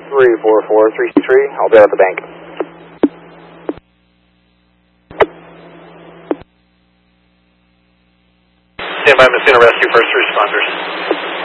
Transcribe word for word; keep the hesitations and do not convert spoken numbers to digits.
three four four three three. I'll be at the bank. Stand by, Messina Rescue, first responders.